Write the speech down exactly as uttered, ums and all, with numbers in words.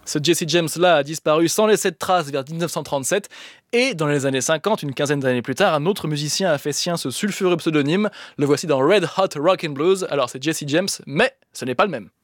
Ce Jesse James-là a disparu sans laisser de traces vers dix-neuf cent trente-sept, et dans les années cinquante, une quinzaine d'années plus tard, un autre musicien a fait sien ce sulfureux pseudonyme. Le voici dans Red Hot Rockin' Blues. Alors c'est Jesse James, mais ce n'est pas le même.